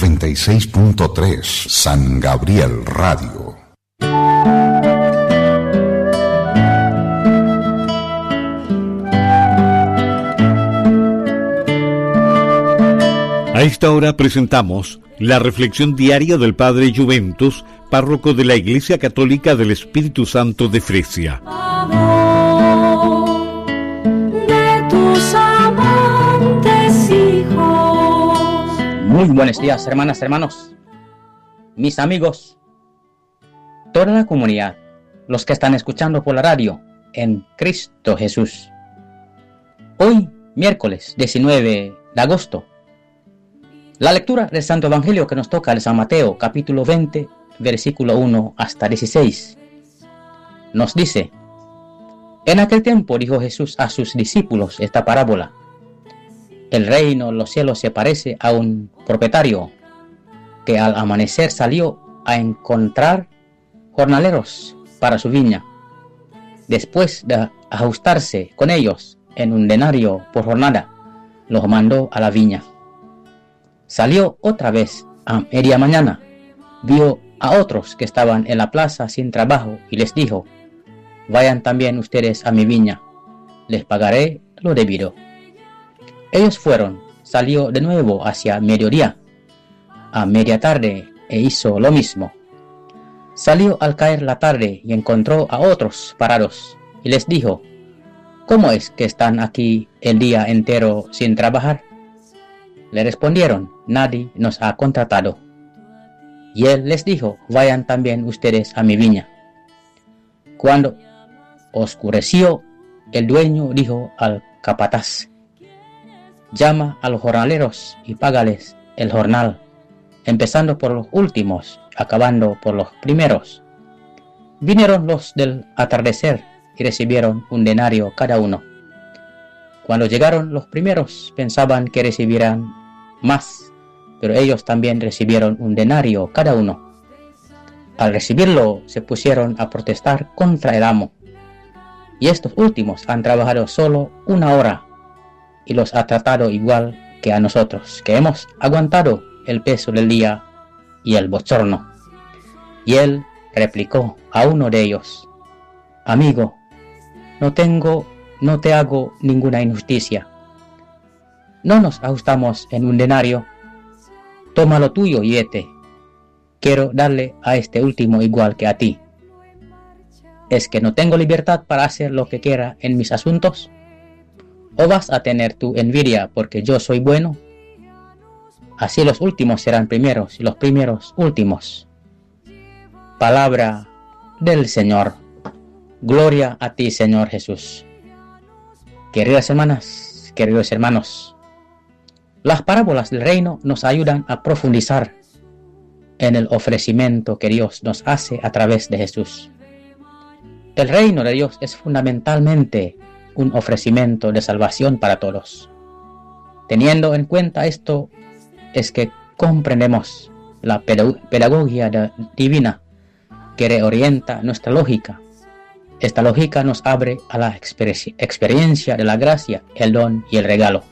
96.3 San Gabriel Radio. A esta hora presentamos la reflexión diaria del Padre Juventus, párroco de la Iglesia Católica del Espíritu Santo de Fresia. Amor de tus amantes hijos. Muy buenos días, hermanas, hermanos, mis amigos, toda la comunidad, los que están escuchando por la radio en Cristo Jesús. Hoy, miércoles 19 de agosto, la lectura del Santo Evangelio que nos toca de San Mateo, capítulo 20, versículo 1 hasta 16. Nos dice: En aquel tiempo dijo Jesús a sus discípulos esta parábola. El reino de los cielos se parece a un propietario que al amanecer salió a encontrar jornaleros para su viña. Después de ajustarse con ellos en un denario por jornada, los mandó a la viña. Salió otra vez a media mañana, vio a otros que estaban en la plaza sin trabajo y les dijo: Vayan también ustedes a mi viña, les pagaré lo debido. Ellos fueron, salió de nuevo hacia mediodía, a media tarde e hizo lo mismo. Salió al caer la tarde y encontró a otros parados y les dijo: ¿Cómo es que están aquí el día entero sin trabajar? Le respondieron: Nadie nos ha contratado. Y él les dijo: Vayan también ustedes a mi viña. Cuando oscureció, el dueño dijo al capataz: Llama a los jornaleros y págales el jornal, empezando por los últimos, acabando por los primeros. Vinieron los del atardecer y recibieron un denario cada uno. Cuando llegaron los primeros, pensaban que recibieran más, pero ellos también recibieron un denario cada uno. Al recibirlo, se pusieron a protestar contra el amo. Y estos últimos han trabajado solo 1 hora y los ha tratado igual que a nosotros, que hemos aguantado el peso del día y el bochorno. Y él replicó a uno de ellos: Amigo, no te hago ninguna injusticia. ¿No nos ajustamos en un denario? Toma lo tuyo y vete. Quiero darle a este último igual que a ti. ¿Es que no tengo libertad para hacer lo que quiera en mis asuntos? ¿O vas a tener tu envidia porque yo soy bueno? Así los últimos serán primeros y los primeros últimos. Palabra del Señor. Gloria a ti, Señor Jesús. Queridas hermanas, queridos hermanos, las parábolas del reino nos ayudan a profundizar en el ofrecimiento que Dios nos hace a través de Jesús. El reino de Dios es fundamentalmente un ofrecimiento de salvación para todos. Teniendo en cuenta esto, es que comprendemos la pedagogía divina que reorienta nuestra lógica. Esta lógica nos abre a la experiencia de la gracia, el don y el regalo.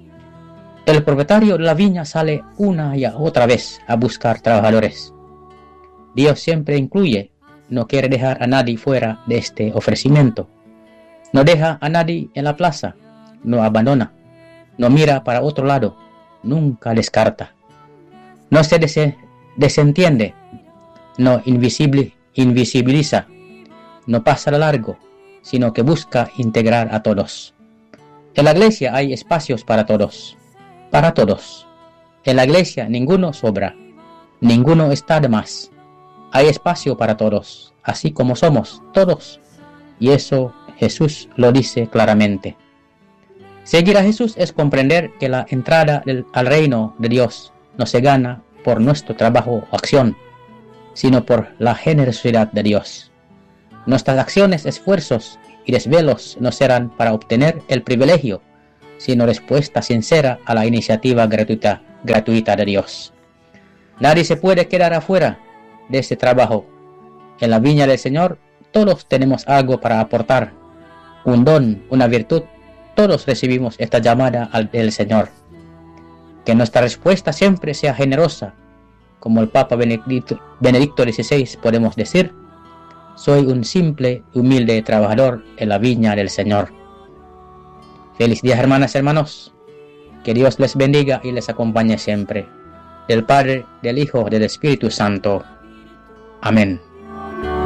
El propietario de la viña sale una y otra vez a buscar trabajadores. Dios siempre incluye, no quiere dejar a nadie fuera de este ofrecimiento. No deja a nadie en la plaza, no abandona, no mira para otro lado, nunca descarta. No se desentiende, no invisibiliza, no pasa de largo, sino que busca integrar a todos. En la iglesia hay espacios para todos. Para todos. En la iglesia ninguno sobra, ninguno está de más. Hay espacio para todos, así como somos todos. Y eso Jesús lo dice claramente. Seguir a Jesús es comprender que la entrada al reino de Dios no se gana por nuestro trabajo o acción, sino por la generosidad de Dios. Nuestras acciones, esfuerzos y desvelos no serán para obtener el privilegio, sino respuesta sincera a la iniciativa gratuita de Dios. Nadie se puede quedar afuera de este trabajo. En la viña del Señor todos tenemos algo para aportar, un don, una virtud. Todos recibimos esta llamada del Señor. Que nuestra respuesta siempre sea generosa. Como el Papa Benedicto XVI podemos decir: soy un simple, humilde trabajador en la viña del Señor. Feliz día, hermanas y hermanos. Que Dios les bendiga y les acompañe siempre. Del Padre, del Hijo, del Espíritu Santo. Amén.